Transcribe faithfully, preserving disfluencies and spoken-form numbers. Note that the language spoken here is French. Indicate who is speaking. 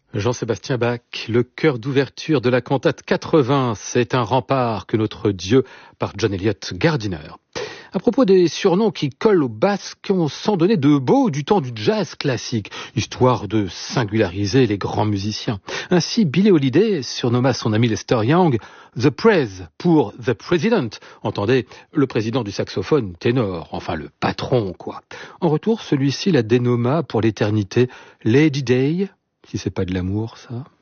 Speaker 1: Jean-Sébastien Bach, le chœur d'ouverture de la cantate quatre-vingts, c'est un rempart que notre Dieu, par John Eliot Gardiner. À propos des surnoms qui collent aux Basques, on s'en donnait de beaux du temps du jazz classique, histoire de singulariser les grands musiciens. Ainsi, Billie Holiday surnomma son ami Lester Young The Prez pour The President, entendez, le président du saxophone ténor, enfin le patron quoi. En retour, celui-ci la dénomma pour l'éternité Lady Day, si c'est pas de l'amour ça.